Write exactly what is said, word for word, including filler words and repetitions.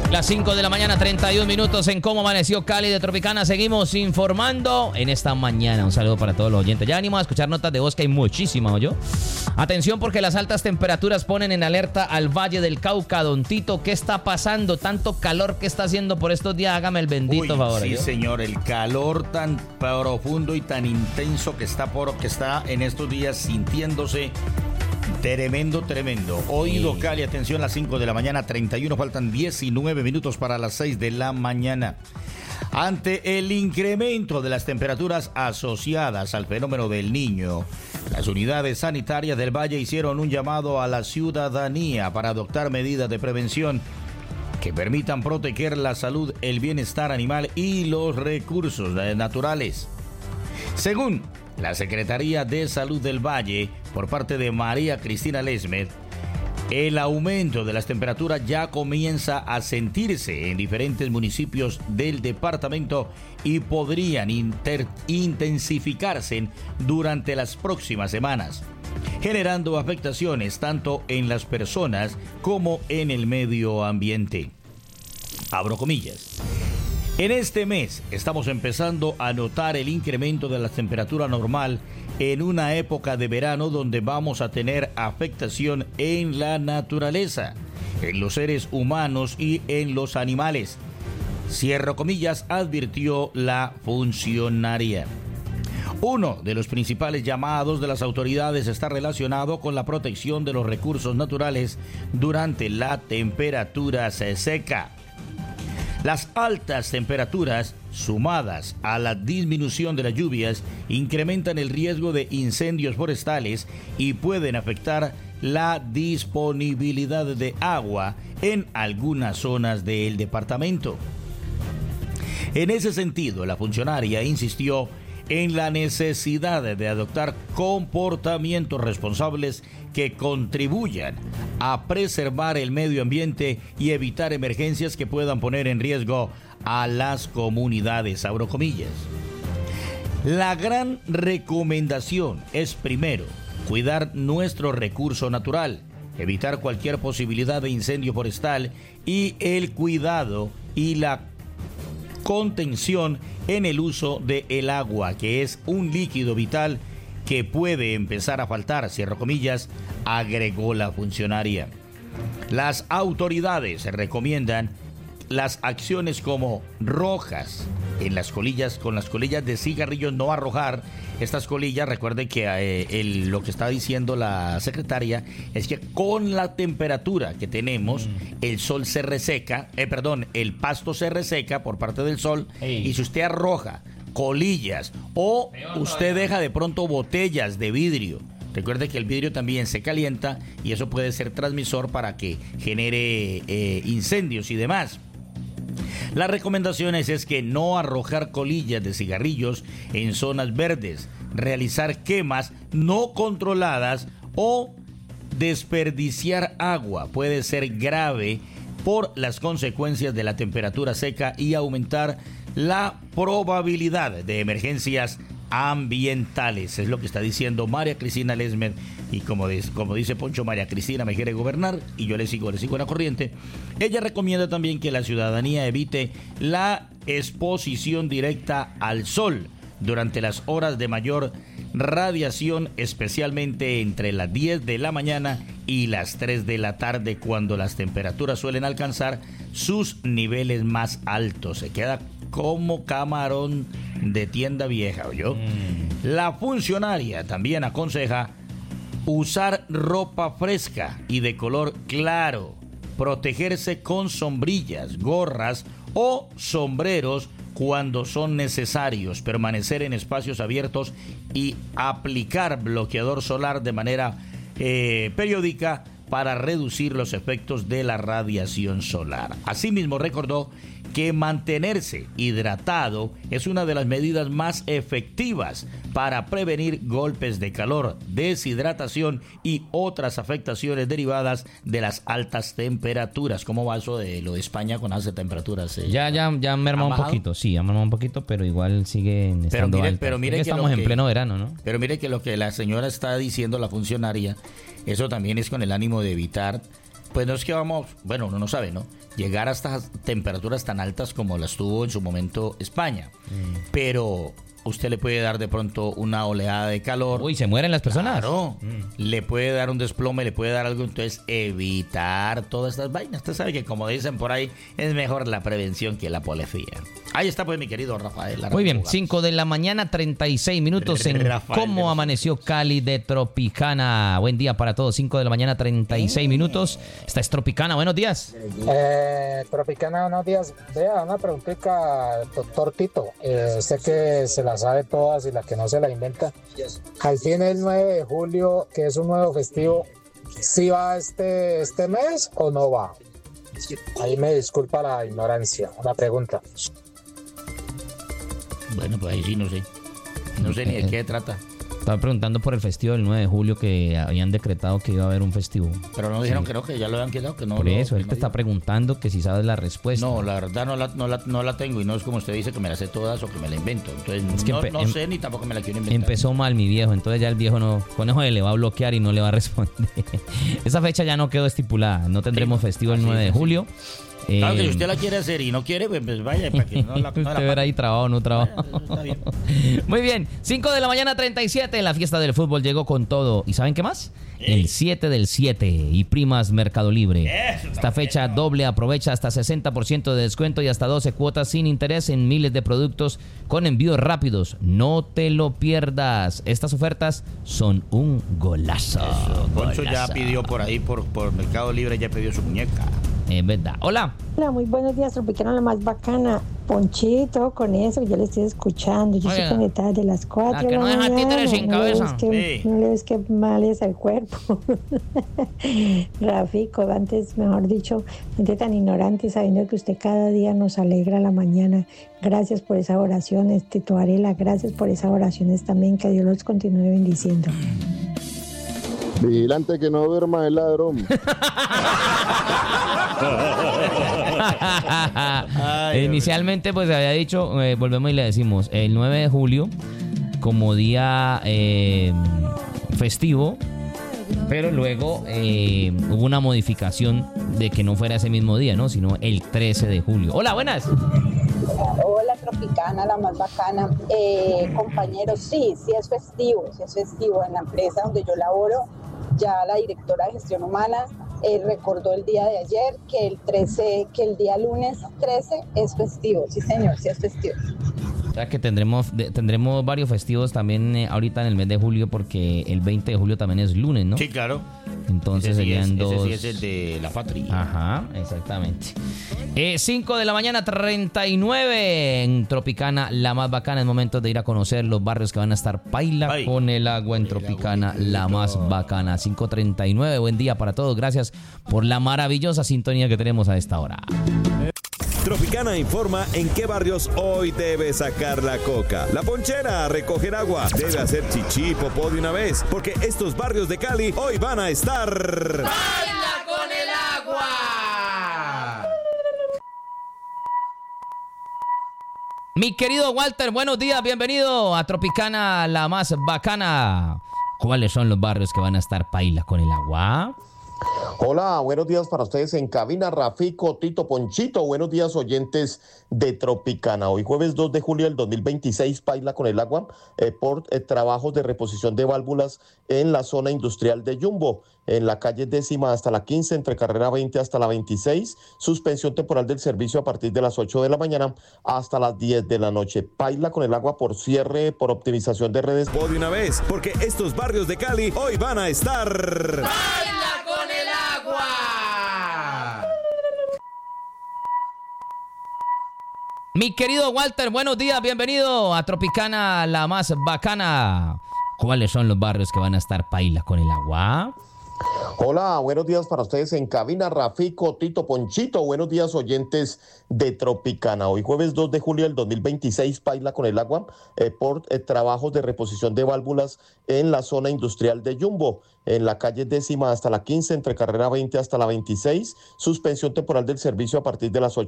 Las cinco de la mañana, treinta y un minutos en Cómo Amaneció Cali de Tropicana. Seguimos informando en esta mañana. Un saludo para todos los oyentes. Ya ánimo a escuchar notas de voz, que hay muchísima, ¿oyó? Atención, porque las altas temperaturas ponen en alerta al Valle del Cauca. Don Tito, ¿qué está pasando? Tanto calor que está haciendo por estos días. Hágame el bendito Uy, favor. Sí, ¿yo? señor, el calor tan profundo y tan intenso que está, por, que está en estos días sintiéndose. Tremendo, tremendo. Oído Sí. Cali, atención, las cinco de la mañana, treinta y uno, faltan diecinueve minutos para las seis de la mañana. Ante el incremento de las temperaturas asociadas al fenómeno del Niño, las unidades sanitarias del Valle hicieron un llamado a la ciudadanía para adoptar medidas de prevención que permitan proteger la salud, el bienestar animal y los recursos naturales. Según la Secretaría de Salud del Valle, por parte de María Cristina Lesmed, el aumento de las temperaturas ya comienza a sentirse en diferentes municipios del departamento y podrían inter- intensificarse durante las próximas semanas, generando afectaciones tanto en las personas como en el medio ambiente. Abro comillas. En este mes estamos empezando a notar el incremento de la temperatura normal en una época de verano donde vamos a tener afectación en la naturaleza, en los seres humanos y en los animales. Cierro comillas, advirtió la funcionaria. Uno de los principales llamados de las autoridades está relacionado con la protección de los recursos naturales durante la temperatura seca. Las altas temperaturas, sumadas a la disminución de las lluvias, incrementan el riesgo de incendios forestales y pueden afectar la disponibilidad de agua en algunas zonas del departamento. En ese sentido, la funcionaria insistió en la necesidad de adoptar comportamientos responsables que contribuyan a preservar el medio ambiente y evitar emergencias que puedan poner en riesgo a las comunidades, abro comillas. La gran recomendación es, primero, cuidar nuestro recurso natural, evitar cualquier posibilidad de incendio forestal y el cuidado y la contención en el uso del agua, que es un líquido vital que puede empezar a faltar, cierro comillas, agregó la funcionaria. Las autoridades recomiendan las acciones como rojas en las colillas, con las colillas de cigarrillos, no arrojar estas colillas. Recuerde que eh, el, lo que está diciendo la secretaria es que con la temperatura que tenemos, mm. el sol se reseca, eh, perdón, el pasto se reseca por parte del sol. Ey. Y si usted arroja colillas o Peor usted todavía. deja de pronto botellas de vidrio, recuerde que el vidrio también se calienta y eso puede ser transmisor para que genere eh, incendios y demás. Las recomendaciones es que no arrojar colillas de cigarrillos en zonas verdes, realizar quemas no controladas o desperdiciar agua puede ser grave por las consecuencias de la temperatura seca y aumentar la probabilidad de emergencias ambientales. Es lo que está diciendo María Cristina Lesmed. Y como, dice, como dice Poncho, María Cristina me quiere gobernar y yo le sigo, le sigo la corriente. Ella recomienda también que la ciudadanía evite la exposición directa al sol durante las horas de mayor radiación, especialmente entre las diez de la mañana y las tres de la tarde, cuando las temperaturas suelen alcanzar sus niveles más altos. Se queda como camarón de tienda vieja, ¿oyó? Mm. La funcionaria también aconseja usar ropa fresca y de color claro, protegerse con sombrillas, gorras o sombreros cuando son necesarios, permanecer en espacios abiertos y aplicar bloqueador solar de manera eh, periódica para reducir los efectos de la radiación solar. Asimismo, recordó que mantenerse hidratado es una de las medidas más efectivas para prevenir golpes de calor, deshidratación y otras afectaciones derivadas de las altas temperaturas. ¿Cómo va eso de lo de España con altas temperaturas? Eh? Ya, ya, ya merma un poquito, sí, ya merma un poquito, pero igual siguen estando pero mire, altas. Pero mire es que, que estamos que, en pleno verano, ¿no? Pero mire que lo que la señora está diciendo, la funcionaria, eso también es con el ánimo de evitar Pues no es que vamos, bueno, uno no sabe, ¿no? Llegar a estas temperaturas tan altas como las tuvo en su momento España. Mm. Pero usted le puede dar de pronto una oleada de calor. Uy, ¿se mueren las personas? Claro. Mm. Le puede dar un desplome, le puede dar algo. Entonces, evitar todas estas vainas. Usted sabe que, como dicen por ahí, es mejor la prevención que la policía. Ahí está, pues, mi querido Rafael. Muy bien, cinco de la mañana, treinta y seis minutos en Rafael Cómo de amaneció Cali de Tropicana. Buen día para todos, cinco de la mañana, treinta y seis minutos. Esta es Tropicana, buenos días. Eh, Tropicana, buenos días. Vea, una preguntita, doctor Tito. Eh, sé que se la sabe todas y la que no se la inventa. Al fin, el nueve de julio, que es un nuevo festivo, ¿sí va este, este mes o no va? Ahí me disculpa la ignorancia. Una pregunta. Bueno, pues ahí sí no sé. No sé ni de qué trata. Estaba preguntando por el festivo del nueve de julio, que habían decretado que iba a haber un festivo. Pero no dijeron sí. que no, que ya lo habían quedado, que no. Por lo, eso, él no te está preguntando que si sabes la respuesta. No, la verdad no la, no, la, no la tengo, y no es como usted dice que me la sé todas o que me la invento. Entonces es que no, empe- no sé ni tampoco me la quiero inventar. Empezó mal mi viejo, entonces ya el viejo no, conejo le va a bloquear y no le va a responder. Esa fecha ya no quedó estipulada, no tendremos sí, festivo el nueve de julio. Claro que si usted la quiere hacer y no quiere, pues, pues vaya, para que no la, no usted verá ahí trabajo o no trabajo. Bien. Muy bien, cinco de la mañana, treinta y siete, la fiesta del fútbol llegó con todo. ¿Y saben qué más? Sí. El siete del siete y Primas Mercado Libre. Eso, Esta fecha bien, ¿no? Doble, aprovecha hasta sesenta por ciento de descuento y hasta doce cuotas sin interés en miles de productos con envíos rápidos. No te lo pierdas. Estas ofertas son un golazo. Eso, Poncho ya pidió por ahí, por, por Mercado Libre, ya pidió su muñeca. Es verdad. Hola. Hola, muy buenos días, Tropicana, la más bacana. Ponchito, con eso, yo le estoy escuchando. Yo estoy conectada de las cuatro. La que no deja títeres sin cabeza. No le ves que, sí. no le ves que mal es al cuerpo. Rafico, antes, mejor dicho, gente tan ignorante, sabiendo que usted cada día nos alegra la mañana. Gracias por esas oraciones, Tito Varela. Gracias por esas oraciones también. Que Dios los continúe bendiciendo. Vigilante que no duerma el ladrón. Ay, inicialmente pues había dicho, eh, volvemos y le decimos, el nueve de julio como día eh, festivo, pero luego eh, hubo una modificación de que no fuera ese mismo día, ¿no? Sino el trece de julio. Hola, buenas. Hola, Tropicana, la más bacana. Eh, compañeros, sí, sí es festivo, sí es festivo. En la empresa donde yo laboro, ya la directora de gestión humana eh, recordó el día de ayer que el trece, que el día lunes trece es festivo. Sí, señor, sí es festivo. O sea que tendremos de, tendremos varios festivos también eh, ahorita en el mes de julio, porque el veinte de julio también es lunes, ¿no? Sí, claro. Entonces ese sí serían es, dos. Ese sí es el de la patria. Ajá, exactamente. Eh, cinco de la mañana, treinta y nueve en Tropicana, la más bacana. Es momento de ir a conocer los barrios que van a estar paila Ay. con el agua en Tropicana, la más bacana. cinco treinta y nueve, buen día para todos. Gracias por la maravillosa sintonía que tenemos a esta hora. Tropicana informa en qué barrios hoy debe sacar la coca. La ponchera a recoger agua. Debe hacer chichi, popó de una vez, porque estos barrios de Cali hoy van a estar... ¡Baila con el agua! Mi querido Walter, buenos días, bienvenido a Tropicana, la más bacana. ¿Cuáles son los barrios que van a estar paila con el agua? Hola, buenos días para ustedes en cabina, Rafico, Tito, Ponchito. Buenos días, oyentes de Tropicana. Hoy jueves dos de julio del dos mil veintiséis, paila con el agua eh, por eh, trabajos de reposición de válvulas en la zona industrial de Jumbo, en la calle décima hasta la quince, entre carrera veinte hasta la veintiséis. Suspensión temporal del servicio a partir de las ocho de la mañana hasta las diez de la noche. Paila con el agua por cierre, por optimización de redes. Popó de una vez, porque estos barrios de Cali hoy van a estar... ¡Baila con el agua! Mi querido Walter, buenos días, bienvenido a Tropicana, la más bacana. ¿Cuáles son los barrios que van a estar paila con el agua? Hola, buenos días para ustedes en cabina, Rafico, Tito, Ponchito. Buenos días, oyentes de Tropicana. Hoy jueves dos de julio del dos mil veintiséis, paila con el agua eh, por eh, trabajos de reposición de válvulas en la zona industrial de Jumbo, en la calle décima hasta la quince, entre carrera veinte hasta la veintiséis. Suspensión temporal del servicio a partir de las ocho